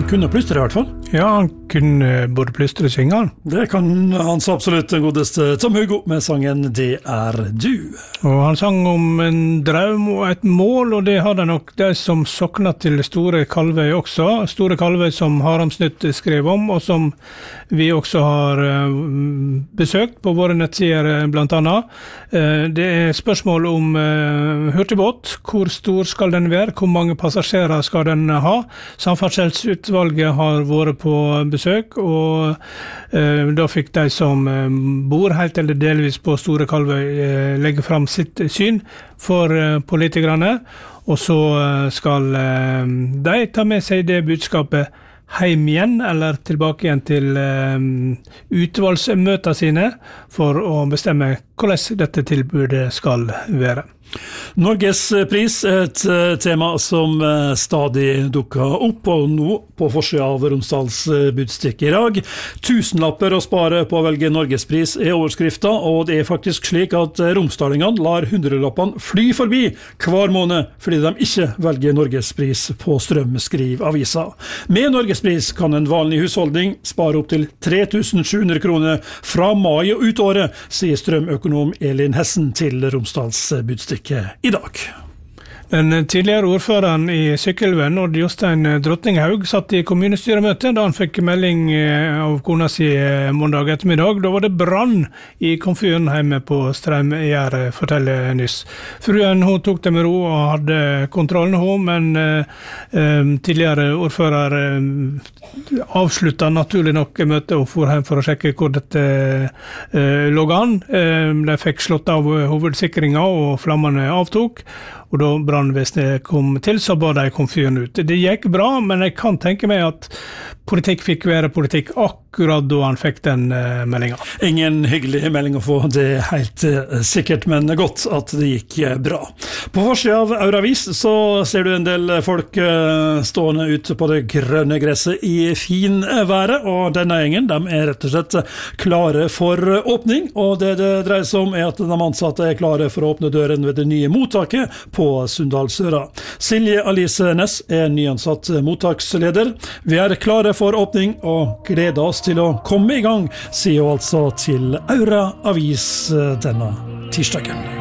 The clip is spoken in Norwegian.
kunne plystre I hvert fall. Ja, han kunne både plystre og synge han. Det kan han så absolutt, den godeste Tom Hugo med sangen «Det du». Og han sang om en drøm og et mål, og det hadde nok de som sokna til Store Kalvøy også. Store Kalvøy som Haramsnytt skrev om, og som vi også har besøkt på våre nettsider blant annet. Det spørsmål om hurtigbåt. Hvor stor skal den være? Hvor mange passasjerer skal den ha? Samferdselsutvalget har vært på besøk, og da fikk de som bor helt eller delvis på Store Kalvøy legge fram sitt syn for politikerne, og så skal de ta med seg det budskapet hjem igjen, eller tilbake igjen til utvalgsmøter sine, for å bestemme hvordan dette tilbudet skal være. Norges pris et tema som stadig dukker opp, og nå på forsiden av Romsdals budstikke I dag. Tusenlapper å spare på å velge Norgespris overskriften, og det faktisk slik at romsdalingene lar hundrelappene fly forbi hver måned, fordi de ikke velger Norgespris på strøm, skriver avisa. Med Norgespris kan en vanlig husholdning spare opp til 3700 kroner fra mai og ut året, sier strømøkonom Elin Hessen til Romsdals budstikke I dag. Den tidligere ordføreren I Sykkylven, Odd Jostein Drottninghaug, satt I kommunestyremøte da han fikk melding av kona si mandag ettermiddag. Da var det brann I komfyren hjemme på Straumgjerde, forteller nyss. Fruen hun tok det med ro og hadde kontrollen, men tidligere ordfører avsluttet naturlig nok møtet og for hjem for å sjekke hvor dette lå an. De fikk slått av hovedsikringen og flammene avtok, og da brannvesenet kom til, så ba de komfyren ut. Det gikk bra, men jeg kan tenke meg at politikk fikk være politikk akkurat da han fikk den meldingen. Ingen hyggelig melding å få, det helt sikkert, men godt at det gikk bra. På forsiden av Auravis så ser du en del folk stående ute på det grønne gresset I fin været, og denne gjengen, de rett og slett klare for åpning, og det dreier seg om at de ansatte klare for å åpne døren ved det nye mottaket på Sunndalsøra. Silje Alice Næss nyansatt mottaksleder. Vi klare for åpning og gleder oss til å komme I gang, sier hun altså til Aura Avis denne tirsdagen.